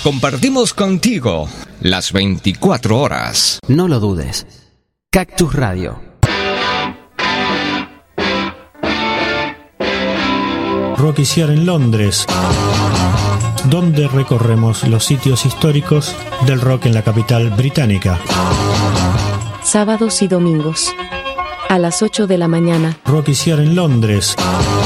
Compartimos contigo las 24 horas. No lo dudes. Cactus Radio. Rockiciar en Londres, donde recorremos los sitios históricos del rock en la capital británica. Sábados y domingos, a las 8 de la mañana. Rockiciar en Londres.